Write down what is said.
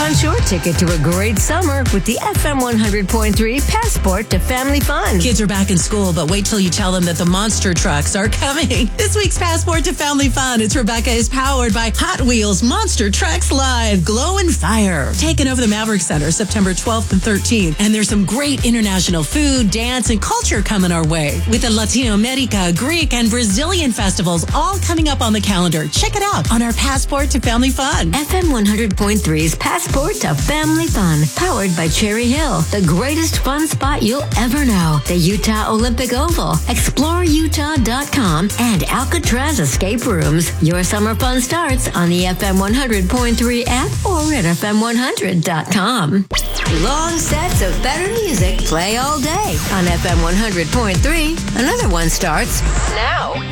your ticket to a great summer with the FM 100.3 Passport to Family Fun. Kids are back in school, but wait till you tell them that the monster trucks are coming. This week's Passport to Family Fun, It's Rebecca, is powered by Hot Wheels Monster Trucks Live Glow and Fire. Taking over the Maverick Center September 12th and 13th. And there's some great international food, dance, and culture coming our way with the Latino America, Greek, and Brazilian festivals all coming up on the calendar. Check it out on our Passport to Family Fun. FM 100.3's Passport to Family Fun, powered by Cherry Hill, the greatest fun spot you'll ever know. The Utah Olympic Oval, ExploreUtah.com, and Alcatraz Escape Rooms. Your summer fun starts on the FM 100.3 app or at FM100.com. Long sets of better music play all day on FM 100.3. Another one starts now.